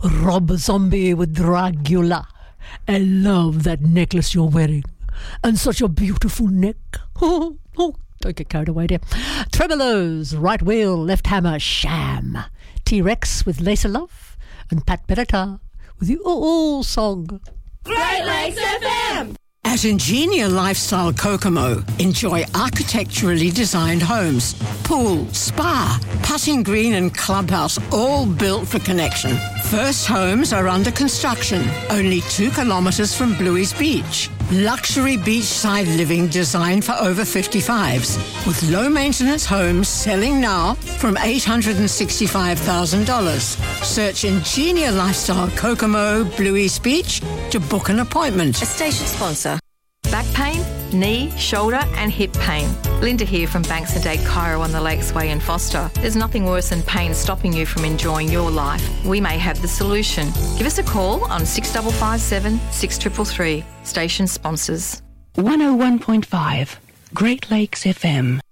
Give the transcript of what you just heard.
Rob Zombie with Dragula. I love that necklace you're wearing. And such a beautiful neck. Oh, don't get carried away, dear. Tremolos, right wheel, left hammer, sham. T-Rex with Laser Love. And Pat Benatar with the All song. Great Lakes FM! At Ingenia Lifestyle Kokomo, enjoy architecturally designed homes, pool, spa, putting green and clubhouse, all built for connection. First homes are under construction, only 2 kilometres from Bluey's Beach. Luxury beachside living designed for over 55s, with low-maintenance homes selling now from $865,000. Search Ingenia Lifestyle Kokomo, Bluey's Beach to book an appointment. A station sponsor. Back pain, knee, shoulder and hip pain. Linda here from Banks and Dade Chiro on the Lakes Way in Foster. There's nothing worse than pain stopping you from enjoying your life. We may have the solution. Give us a call on 6557 6333. Station sponsors. 101.5 Great Lakes FM.